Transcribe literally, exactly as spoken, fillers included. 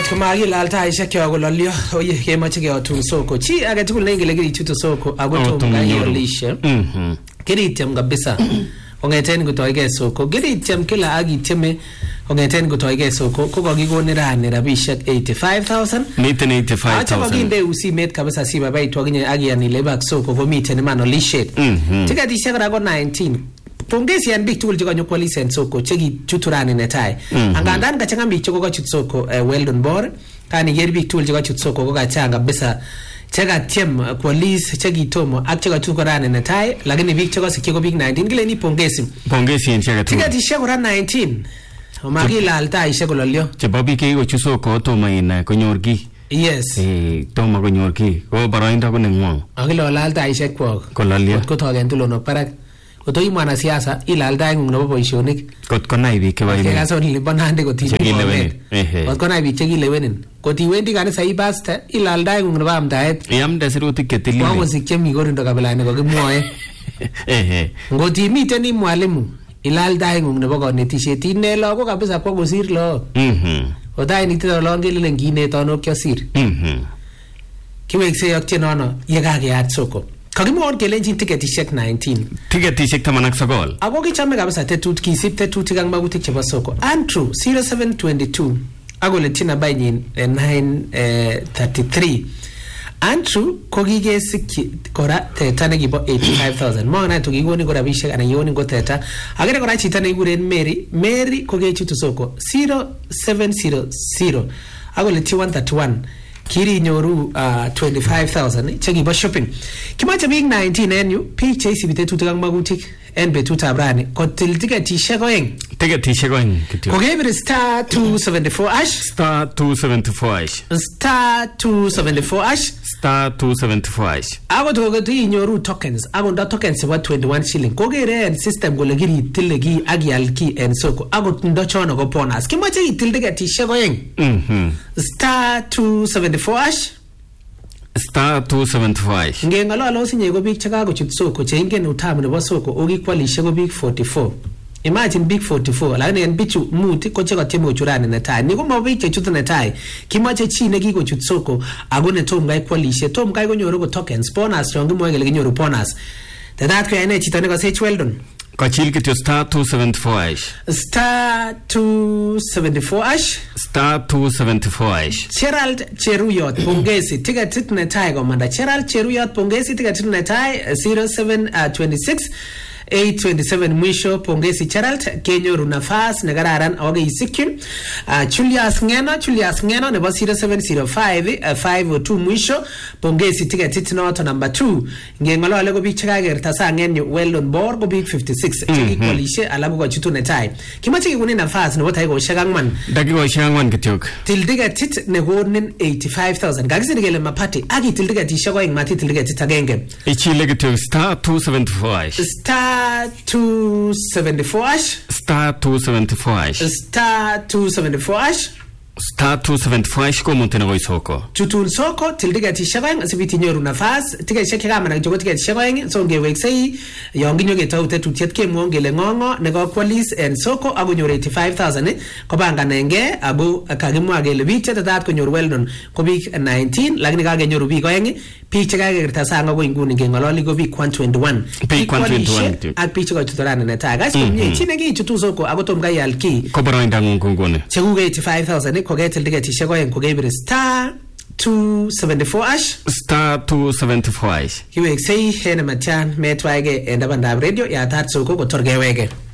Alright, kumagi lalta isha kyo gololio. Oye, kema chike otun soko. Chi aga tukul nengi legiri chutu soko. Ago to mga yolisha. Mhm. Kiri tiam kabisa. Ongeten kutoige soko. Kiri tiam kila agi tiame. Ongeten kutoige soko. Kuko gigo nira nira bishak eighty-five thousand. Miten eighty-five thousand. Acha baginde usi met kabisa si baba ituaginye agi ya nilebak soko. Komite ni mano lishet. Mhm. Tika tisha rago nineteen. Pongezi ya big tool jiko nyukwa lisen soko cheki chuturani netai. Mm-hmm. Angandan kachanga mbi choko kwa chutsoko uh, Weldon Bor. Kani yeri big tool jiko chutsoko kwa changa bisa cheka tiem uh, kwa lis cheki tomo ak cheka chuturani netai. Lakini big choko sikiko big nineteen kile ni pongezi. Pongezi ya cheka tu. Tika tisheko ra nineteen. Omagila alta isheko lolio. Chebabi ke iko chusoko toma ina konyorgi. Yes. Eh, toma konyorgi. Kwa barainda kune mwang. Akilo alta isheko kwa. Kolalia. Kuto agentulo no parak. Kutoi mwana siasa ila alda ngung nopo poishonik. Kot kona ibi kewa ime. Kaya soni libanande koti lewenin. Kot kona ibi cheki lewenin. Koti wendi kani sahi basta ila alda ngung nopo amtaet. Yamda siruti ketili. Kwa muzikche migori ndo kabila niko kimwoe. Ehe. Ngoti mite ni mwalimu ila alda ngung nopo konetishe tine lo ko kabisa kwa kusir lo. Mhm. Otai nitito lo ngeli lengine tono kyo sir. Mhm. Kiwekse yokche nono yekake at soko. Kagimor kelenjin tiketishek nineteen. Tiketishek tamanak sagol. Ako kichame kabisa tetut kisip tetutik ang magutik chebo soko. Andrew zero seven two two. Ako letina bayin nine thirty-three. Andrew kogigesik kora teta negibo eighty-five thousand. Mo na tugigoni kora bishek ana yoni go teta. Agere kora chita neguren Mary. Mary kogechutu soko zero seven zero zero. Ako leti one thirty-one. Kiri nyoru uh, twenty-five thousand cheki ba shopping kimacha big nineteen enu pi chase bite tutakang magutik en betu tabrani kotil ticket shagoeng ticket shagoeng ko give star two seventy-four ash star two seventy-four ash star two seventy-four ash star two seventy-four ash ago to to nyoru tokens ago nda tokens wa twenty-one shilling ko gere system go legiri tilegi agialki en soko ago ndo chono go bonus kimacha itil ticket shagoeng mhm star two seventy-four ash star two seventy-four ash ngengalo alo sinye go big chaka go chut soko chenge utamu ne soko ogi kwalishe go big forty-four. Imagine big forty-four lakini en bichu muti ko cheka temo churane na tai niko mabik chut na tai kimache chi ne gigo chut soko agone tom gai kwalishe tom gai go nyoro go tokens bonus yongi mo gele nyoro bonus tadat ko ene chitane go sech Weldon Kachil kityo star two seventy-four ash. Star two seventy-four ash. Star two seventy-four ash. Gerald Cheruyot pongezi tiga titne tai komanda. Gerald Cheruyot pongezi tiga titne tai zero seven twenty-six eight twenty-seven mwisho pongezi Gerald kenyoru nafas negararan awage isikin. uh, Julius Ngeno Julius Ngeno nebo zero seven zero five five oh two mwisho pongezi tiga titne auto number two ngengalo alego bichaka gerta sa ngenyo Weldon Bor go big fifty-six chiki kwalishe alago kwa chutu netai kimachi kikuni nafas nebo tai go shagangman dagi go shagangman kityok tildiga tit negonin eighty-five thousand gagisi nigele mapati agi tildiga tishago ing mati tildiga titagenge ichile kityok star two seventy-four ash star two seventy-four ash star two seventy-four ash star two seventy-four ash star two seventy-four ash ko montene go soko tutun soko tildiga tishago asibiti nyoru nafas tiga sheke kama na jogo tiga tishago so ngewexei yonginyo geta utetu tietke mwongele ngongo nego kwalis en soko agu nyoru eighty-five thousand ko banga nenge abu kagimwa gele bicha tatat ko nyoru Weldon ko big nineteen lakini kage nyoru bi goyengi picha kage gerta sanga go inguni ngengololi go big one twenty-one big one twenty-one ak picha ko tutorana na taga so nye chine gi chutu soko agu tom ga yalki ko barainda ngungone chegu eighty-five thousand ko ge tildiga tishago en ko ge star two seventy-four ash star two seventy-four ash kiwe sei hena matian metwaige enda banda radio ya tatso ko torgewege